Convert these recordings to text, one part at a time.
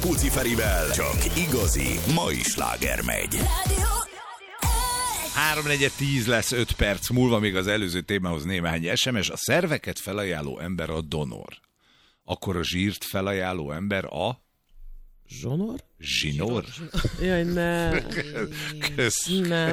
Puci Ferivel, csak igazi mai sláger megy. 3:10 lesz 5 perc múlva, még az előző témához néhány SMS. A szerveket felajánló ember a donor. Akkor a zsírt felajánló ember a... Zsonor? Zsinór? Jaj, ne. Kösz.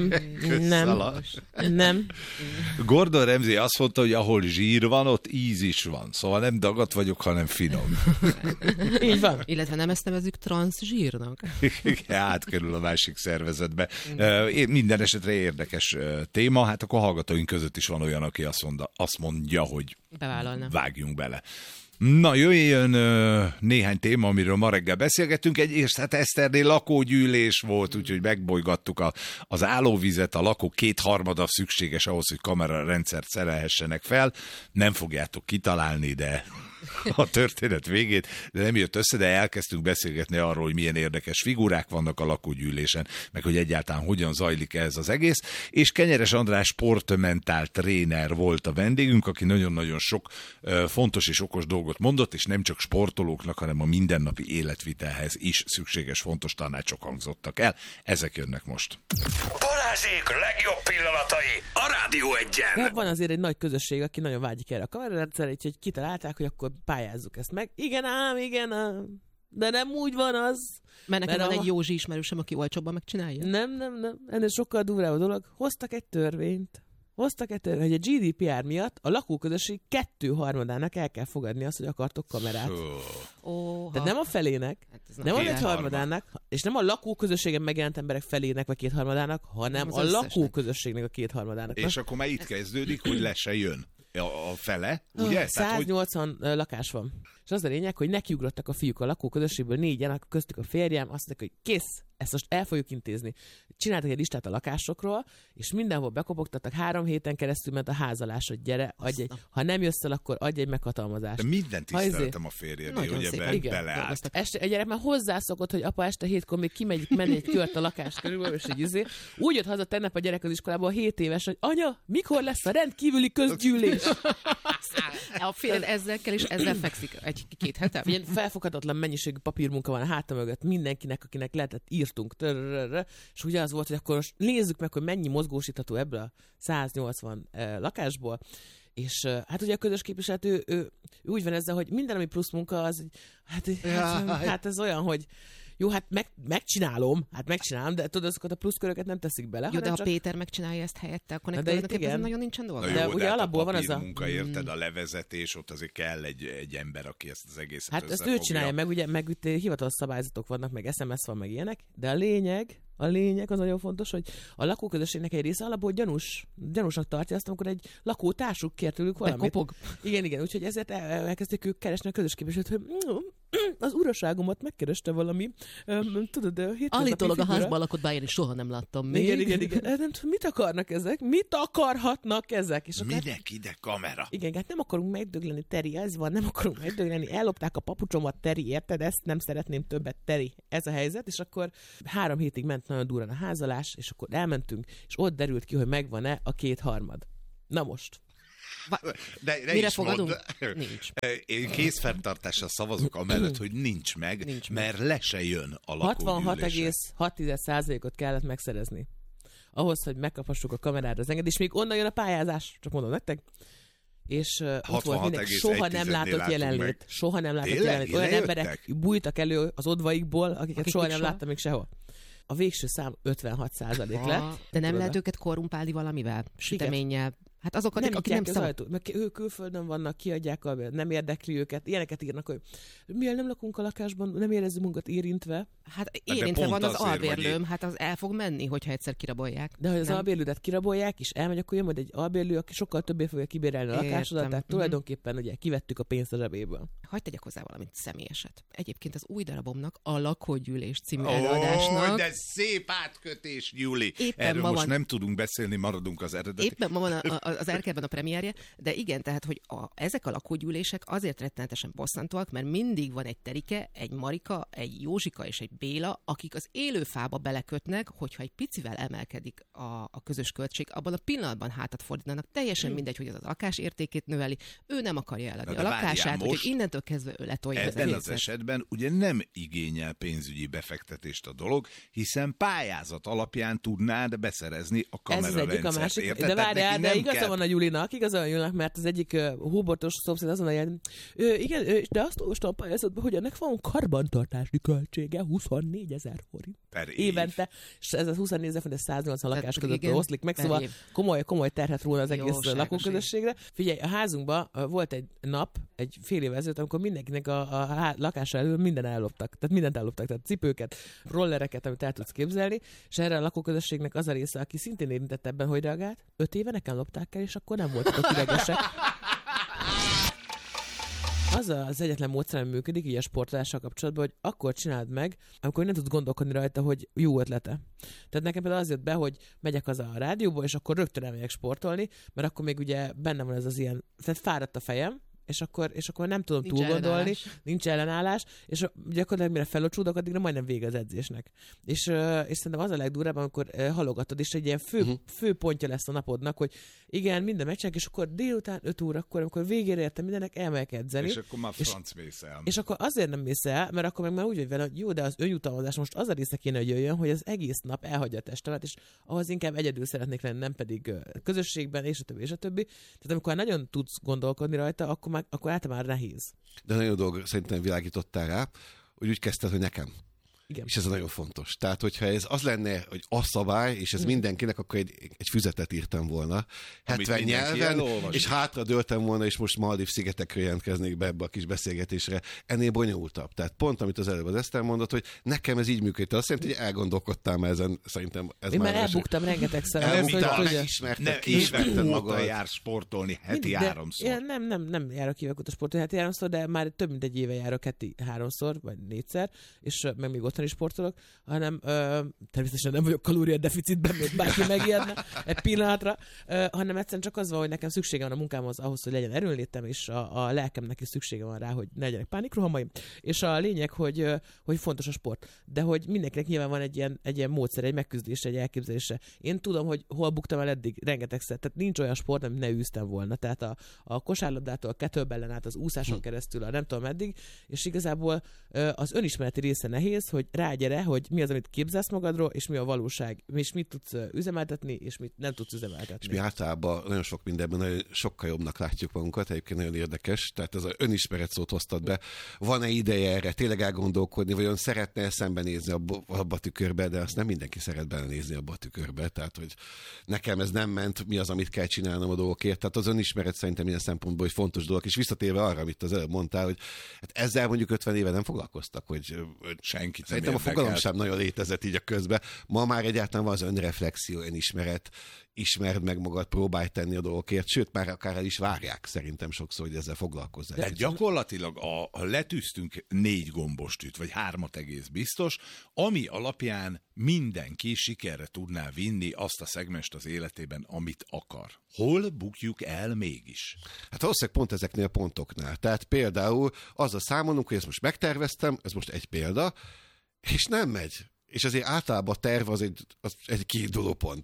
Nem. Gordon Ramsay azt mondta, hogy ahol zsír van, ott íz is van. Szóval nem dagat vagyok, hanem finom. Így van. Illetve nem ezt nevezzük transzsírnak. Átkerül a másik szervezetbe. Minden esetre érdekes téma. Hát akkor hallgatóink között is van olyan, aki azt mondja, hogy bevállalna. Vágjunk bele. Na, jöjjön néhány téma, amiről ma reggel beszélgettünk. Egyrészt hát Eszternél lakógyűlés volt, úgyhogy megbolygattuk az állóvizet, a lakók 2/3 szükséges ahhoz, hogy kamerarendszert szerelhessenek fel. Nem fogjátok kitalálni, de a történet végét, de nem jött össze, de elkezdtünk beszélgetni arról, hogy milyen érdekes figurák vannak a lakógyűlésen, meg hogy egyáltalán hogyan zajlik ez az egész. És Kenyeres András sportmentál tréner volt a vendégünk, aki nagyon-nagyon sok fontos és okos dolgot mondott, és nem csak sportolóknak, hanem a mindennapi életvitelhez is szükséges fontos tanácsok hangzottak el. Ezek jönnek most. Balázsék legjobb pillanatai a Rádió 1-en. Van azért egy nagy közösség, aki nagyon vágyik erre a kamerarendszerre, úgyhogy kitalálták, hogy akkor pályázzuk ezt meg. Igen ám. De nem úgy van az. Mert nekem van egy Józsi ismerősöm, aki olcsóbban megcsinálja. Nem. Ennél sokkal durvább a dolog. Hoztak egy törvényt, hogy a GDPR miatt a lakóközösség 2/3 el kell fogadni azt, hogy akartok kamerát. De nem a felének, hát nem a 1/3, és nem a lakóközösségen megjelent emberek felének vagy 2/3, hanem a lakóközösségnek a 2/3. És akkor már itt kezdődik, hogy le se jön a fele, ugye? 180 lakás van. És az a lényeg, hogy nekiugrottak a fiúk a lakóközösségből, 4-en, köztük a férjem, azt mondták, hogy kész, ezt most el fogjuk intézni. Csináltak egy listát a lakásokról, és mindenhol bekopogtattak, 3 héten keresztül ment a házalás, hogy gyere, adj egy, ha nem jössz el, akkor adj egy meghatalmazást. De mindent tiszteltem a férjedé, hogy ebben beleállt. A gyerek már hozzászokott, hogy apa este 7-kor még menni egy kört a lakás körülbelül, és így úgy jött haza tegnap a gyerek az iskolából 7 éves, hogy anya, mikor lesz a rendkívüli közgyűlés? A férjed ezzel kell, és ezzel fekszik 1-2 hete. Ilyen felfoghatatlan mennyiségű papírmunka van a háta mögött mindenkinek, akinek lehetett írtunk. És ugye az volt, hogy akkor most nézzük meg, hogy mennyi mozgósítható ebből a 180 lakásból. És hát ugye a közös képviselő, ő úgy van ezzel, hogy minden, ami plusz munka, az hát ez olyan, hogy jó, hát megcsinálom, de tudod, azokat a pluszköröket nem teszik bele. Jó, de ha csak... Péter megcsinálja ezt helyette, akkor neki ez nagyon nincsen dolga. Na de jó, ugye de alapból van az a munka, érted, a levezetés, ott azért kell egy ember, aki ezt az egészet hát összefogja. ezt ő csinálja meg, ugye, meg itt hivatalos szabályzatok vannak, meg SMS van, meg ilyenek, de a lényeg az nagyon fontos, hogy a lakóközösségnek egy része alapból gyanúsnak tartja azt, amikor egy lakótársuk kér tőlük valamit. Kopog. Igen, úgyhogy ezért elkezdték ők keresni a közös képviselőt, hogy az uraságomat megkereste valami, tudod, állítólag a házban lakott, bár én is soha nem láttam még. Igen. Mit akarnak ezek? Mit akarhatnak ezek? És minek ide kamera? Igen, hát nem akarunk megdögleni, Teri, ez van, nem akarunk megdögleni, ellopták a papucsomat, Teri, érted? Ezt nem szeretném többet, Teri. Ez a helyzet, és akkor 3 hétig ment nagyon durran a házalás, és akkor elmentünk, és ott derült ki, hogy megvan-e a 2/3. Na most. Mire fogadunk? Nincs. Én kézfenntartással szavazok amellett, hogy nincs meg, mert le se jön a lakógyűlése. 66,6%-ot kellett megszerezni. Ahhoz, hogy megkaphassuk a kamerára az engedélyt, és még onnan jön a pályázás, csak mondom nektek. És ott volt mindenki, soha nem látott jelenlét. Olyan emberek bújtak elő az odvaikból, akiket soha nem láttam még sehol. A végső szám 56% lett. De nem lehet őket korrumpálni valamivel? Süteménnyel? Hát azokat, akik nem szabad. Mert ők külföldön vannak, kiadják, nem érdekli őket. Ilyeneket írnak, hogy miért nem lakunk a lakásban, nem érezzük munkat érintve. Hát érintve van az albérlőm, hát az el fog menni, hogyha egyszer kirabolják. De ha az albérlődet kirabolják, és elmegy, akkor jön majd egy albérlő, aki sokkal többé fogja kibérelni a lakásodat, tehát tulajdonképpen ugye kivettük a pénzt a zsebéből. Hadd tegyek hozzá valamit személyeset. Egyébként az új darabomnak, a Lakógyűlés című előadásnak. De szép átkötés, Júli. Erről most nem tudunk beszélni, maradunk az eredeti. Éppen ma van a az Erkelben a premierje, de igen, tehát, hogy ezek a lakógyűlések azért rettenetesen bosszantóak, mert mindig van egy Terike, egy Marika, egy Józsika és egy Béla, akik az élő fába belekötnek, hogyha egy picivel emelkedik a közös költség, abban a pillanatban hátat fordítanak. Teljesen mindegy, hogy az lakás értékét növeli, ő nem akarja eladni a lakását, úgyhogy innentől kezdve ő letolja az egészet. Az esetben ugye nem igényel pénzügyi befektetést a dolog, hiszen pályázat alapján tudnád beszerezni a kamerarendszert. Ez az egyik, a másik. De várjál, de igaza van a Julinak, mert az egyik hóbortos szomszéd azon a jel, igen, de azt olvastam a pályázatban, hogy ennek van karbantartási költsége 24 000 forint. Per évente, és ez a 24 000 forint, ez 180 lakás között oszlik meg, szóval komoly terhet róla az egész lakóközösségre. Figyelj, a házunkban volt egy nap, egy fél év ezelőtt, amikor mindenkinek a lakása elől minden elloptak. Tehát mindent elloptak, tehát cipőket, rollereket, amit el tudsz képzelni, és erre a lakóközösségnek az a része, aki szintén érintett ebben, hogy reagált, 5 éve nekem lopták el, és akkor nem voltak ott idegesek. Az az egyetlen módszer, ami működik így a sportolással kapcsolatban, hogy akkor csináld meg, amikor nem tudsz gondolkodni rajta, hogy jó ötlete. Tehát nekem például az jött be, hogy megyek haza a rádióból, és akkor rögtön elmegyek sportolni, mert akkor még ugye bennem van ez az ilyen, tehát fáradt a fejem, és akkor nem tudom túl gondolni, nincs ellenállás, és gyakorlatilag mire felocsúdok, addigra majdnem vége az edzésnek. És szerintem az a legdurább, amikor halogatod, és egy ilyen fő pontja lesz a napodnak, hogy igen, minden megcsinálják, és akkor délután 5 órakor, amikor végére értem mindenek, elmegyek edzeni. És akkor már franc mész el. És akkor azért nem mész el, mert akkor meg már úgy vagy vele, hogy jó, de az önjutalmazás most az a része kéne, hogy jöjjön, hogy az egész nap elhagyja a testemet, és ahhoz inkább egyedül szeretnék lenni, nem pedig közösségben, és a többi, és a többi. Tehát amikor nagyon tudsz gondolkodni rajta, akkor általában nehéz. De nagyon dolog szerintem világítottál rá, hogy úgy kezdted, hogy nekem. Igen. És ez nagyon fontos. Tehát, hogyha ez az lenne, hogy a szabály, és ez mindenkinek, akkor egy füzetet írtam volna. 70 nyelven, és hátra dőltem volna, és most Maldiv szigetekről jelentkeznék be ebbe a kis beszélgetésre. Ennél bonyolultabb. Tehát pont, amit az előbb az Eszter mondott, hogy nekem ez így működik. Azt jelenti, hogy elgondolkodtál már ezen, szerintem ez én már elbuktam rengetegszer. Ismerted magad. Jár sportolni heti 3-szor. Nem járok évek óta sportolni heti 3-szor, de már több mint egy éve járok heti 3-szor, vagy 4-szer, és meg még otthon is sportolok, hanem természetesen nem vagyok kalóriadeficitben, még bárki megijedne egy pillanatra, hanem egyszerűen csak az van, hogy nekem szükségem van a munkámhoz ahhoz, hogy legyen erőnlétem, és a lelkemnek is szüksége van rá, hogy ne legyenek pánikrohamaim, és a lényeg, hogy fontos a sport, de hogy mindenkinek nyilván van egy ilyen módszer, egy megküzdés, egy elképzelése. Én tudom, hogy hol buktam el eddig rengetegszer, tehát nincs olyan sport, amit ne űztem volna, tehát a kosárlabdától, a kettlebellen át, az úszáson keresztül, a nem tudom meddig, és igazából az önismereti része nehéz, hogy rágyere, hogy mi az, amit képzelsz magadról, és mi a valóság, és mit tudsz üzemeltetni, és mit nem tudsz üzemeltetni. És mi általában nagyon sok mindenben nagyon sokkal jobbnak látjuk magunkat, egyébként nagyon érdekes, tehát ez az önismeret szót hoztad be. Van-e ideje erre tényleg elgondolkodni, vagy szeretne szembenézni abba a tükörbe, de azt nem mindenki szeret belenézni abba a tükörbe, tehát hogy nekem ez nem ment, mi az, amit kell csinálnom a dolgokért. Tehát az önismeret szerintem ilyen szempontból egy fontos dolog, és visszatérve arra, amit az előbb mondtál, hogy hát ezzel mondjuk 50 éve nem foglalkoztak, hogy senkit szerintem a fogalom sem nagyon létezett így a közben. Ma már egyáltalán van az önreflexió, önismeret, ismerd meg magad, próbálj tenni a dolgokért, sőt, már akár el is várják szerintem sokszor, hogy ezzel foglalkozzál. De gyakorlatilag letűztünk 4 gombostűt, vagy 3 egész biztos, ami alapján mindenki sikerre tudná vinni azt a szegmest az életében, amit akar. Hol bukjuk el mégis? Hát valószínűleg pont ezeknél a pontoknál. Tehát például azzal számolunk, hogy ezt most megterveztem, ez most egy példa, és nem megy. És azért általában a terv az egy kiinduló pont.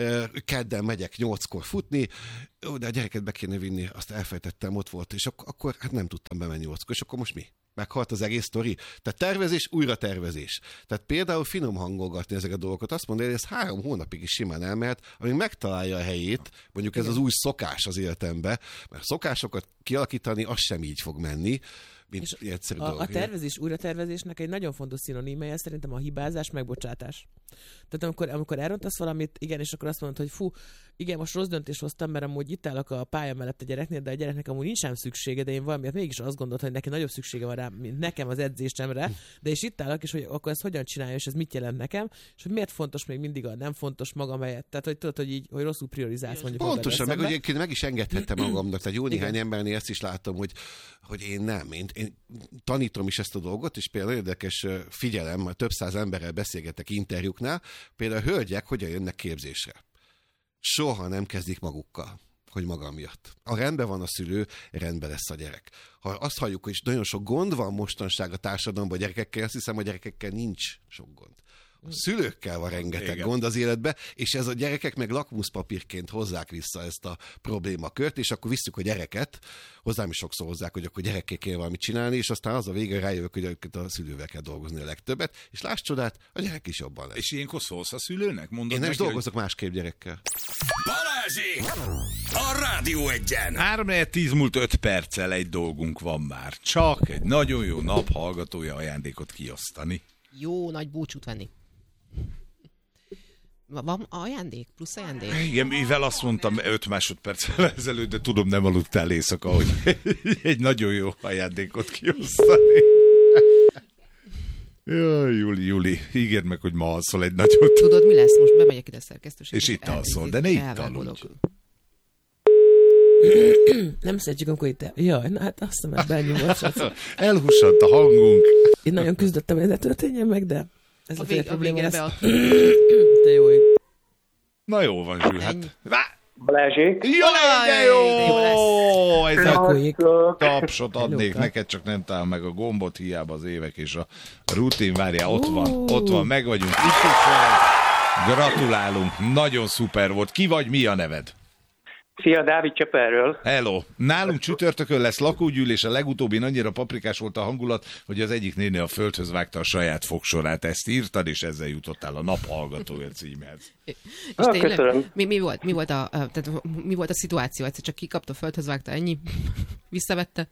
Kedden megyek 8-kor futni, de a gyereket be kéne vinni, azt elfejtettem, ott volt, és akkor hát nem tudtam bemenni 8-kor, és akkor most mi? Meghalt az egész sztori. Tehát tervezés, újra tervezés. Tehát például finom hangolgatni ezek a dolgokat, azt mondani, hogy ez 3 hónapig is simán elmehet, amíg megtalálja a helyét, mondjuk ez az új szokás az életembe, mert szokásokat kialakítani, az sem így fog menni, mint egyszerű dolog. A tervezés, újratervezésnek egy nagyon fontos szinonimája szerintem a hibázás, megbocsátás. Tehát amikor elrontasz valamit, igen, és akkor azt mondod, hogy fú, igen, most rossz döntést hoztam, mert amúgy itt állok a pálya mellett a gyereknél, de a gyereknek amúgy nincs sem szüksége, de én valamiért mégis azt gondoltam, hogy neki nagyobb szüksége van rám, mint nekem az edzésemre, de és itt állok, és hogy akkor ezt hogyan csinálja, és ez mit jelent nekem, és hogy miért fontos még mindig a nem fontos magam helyett. Tehát, hogy tudod, hogy így, hogy rosszul priorizálsz mondjuk. Pontosan, meg hogy meg is engedhettem magamnak, tehát jó néhány embernél ezt is látom, hogy én nem. Én tanítom is ezt a dolgot, és például érdekes figyelem, több száz emberrel beszélgetek interjúknál, például a hölgyek hogyan jönnek képzésre. Soha nem kezdik magukkal. hogy maga miatt. Ha rendben van a szülő, rendben lesz a gyerek. Ha azt halljuk, hogy nagyon sok gond van mostanság a társadalomban a gyerekekkel, azt hiszem, a gyerekekkel nincs sok gond. A szülőkkel van rengeteg gond az életbe, és ez a gyerekek meg lakmuszpapírként hozzák vissza ezt a problémakört, és akkor visszük a gyereket, hozzám is sokszor hozzák, hogy akkor gyerekkel kell valamit csinálni, és aztán az a vége rájövök, hogy a szülővel kell dolgozni a legtöbbet, és láss csodát, a gyerek is jobban lesz. És ilyenkor szólsz a szülőnek? Mondod Én nem neki, dolgozok másképp gyerekkel. Balázsék! A Rádió Egyen! 3-10 múlt 5 perccel egy dolgunk van már. Csak egy nagyon jó nap hallgatója ajándékot kiosztani. Jó nagy búcsút venni. Van ajándék? Plusz ajándék? Igen, mivel azt mondtam 5 másodperccel ezelőtt, de tudom, nem aludtál éjszaka, hogy egy nagyon jó ajándékot kiosztani. Jaj, Juli, ígérd meg, hogy ma alszol egy nagyot. Tudod, mi lesz? Most bemegyek ide a szerkesztőségbe. És itt alszol, de ne itt aludj. Nem szeretjük, amikor itt Jaj, na hát azt nem benyomott. Elhussadt a hangunk. Én nagyon küzdöttem, hogy ez ne történjen meg, de ez a fél probléma lesz. De jó ég. Na jó van, Zsül, hát. Balázsék. Jaj, de jó! Ez a Jó. tapsot adnék neked, csak nem talál meg a gombot, hiába az évek és a rutin. Várjál, ott van, meg vagyunk. Gratulálunk, nagyon szuper volt. Ki vagy, mi a neved? Szia, Dávid Cseperről. Hello! Nálunk csütörtökön lesz lakógyűlés, a legutóbbi annyira paprikás volt a hangulat, hogy az egyik néni a földhöz vágta a saját fogsorát. Ezt írtad, és ezzel jutottál a nap hallgatója címhez. És tényleg, köszönöm. mi volt a szituáció? Egyszer csak kikapta, földhöz vágta, ennyi? Visszavette?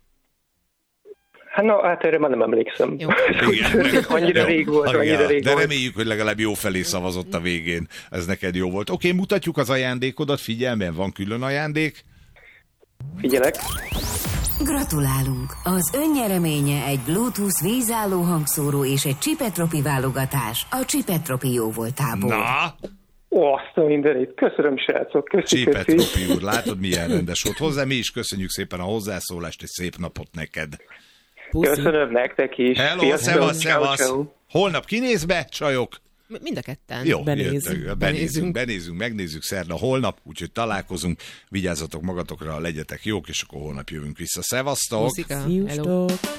Hát erre már nem emlékszem. Jó. Igen. Annyira rég volt. De reméljük, hogy legalább jó felé szavazott a végén. Ez neked jó volt. Oké, mutatjuk az ajándékodat, figyelmen, van külön ajándék. Figyelek. Gratulálunk! Az ön nyereménye egy Bluetooth vízálló hangszóró és egy Csipetropi válogatás a Csipetropi jóvoltából. Na, Azt a mindenit. Köszönöm, srácok. Köszi. Csipetropi úr, látod, milyen rendes volt hozzá. Mi is köszönjük szépen a hozzászólást, és szép napot neked. Puszi. Köszönöm nektek is. Hello, Sziasztok. szevasz, Ciao, szevasz. ciao. Holnap kinéz be, csajok? Mind a ketten. Jó, Benézünk. benézünk, megnézzük szerda holnap, úgyhogy találkozunk, vigyázzatok magatokra, legyetek jók, és akkor holnap jövünk vissza. Szevasztok! Puszika. Hello. Sziasztok.